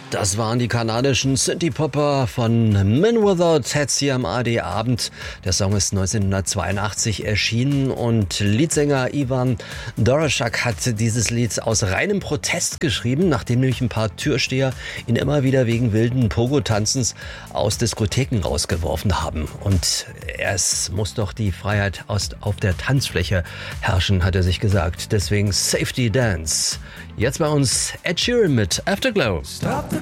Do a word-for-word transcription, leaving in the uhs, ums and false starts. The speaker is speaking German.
Das waren die kanadischen Synthie-Popper von Men Without Hats hier am A R D-Abend. Der Song ist neunzehnhundertzweiundachtzig erschienen und Leadsänger Ivan Doroschak hat dieses Lied aus reinem Protest geschrieben, nachdem nämlich ein paar Türsteher ihn immer wieder wegen wilden Pogo-Tanzens aus Diskotheken rausgeworfen haben. Und es muss doch die Freiheit aus, auf der Tanzfläche herrschen, hat er sich gesagt. Deswegen Safety Dance. Jetzt bei uns Ed Sheeran mit Afterglow. Stop the